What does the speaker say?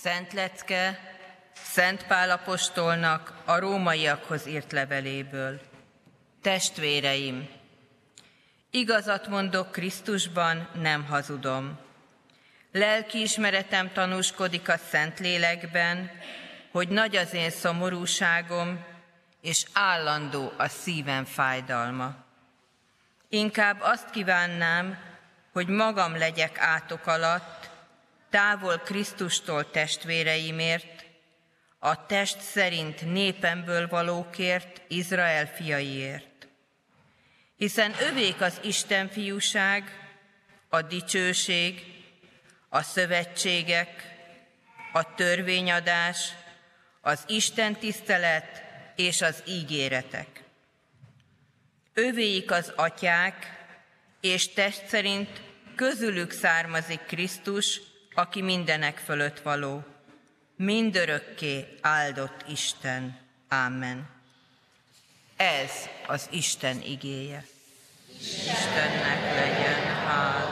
Szent lecke Szent Pál apostolnak a rómaiakhoz írt leveléből. Testvéreim, igazat mondok Krisztusban, nem hazudom. Lelkiismeretem tanúskodik a Szentlélekben, hogy nagy az én szomorúságom, és állandó a szívem fájdalma. Inkább azt kívánnám, hogy magam legyek átok alatt, távol Krisztustól testvéreimért, a test szerint népemből valókért, Izrael fiaiért. Hiszen övék az Isten fiúság, a dicsőség, a szövetségek, a törvényadás, az Isten tisztelet és az ígéretek. Övéik az atyák, és test szerint közülük származik Krisztus, aki mindenek fölött való. Mindörökké áldott Isten. Ámen. Ez az Isten igéje. Istennek legyen hála.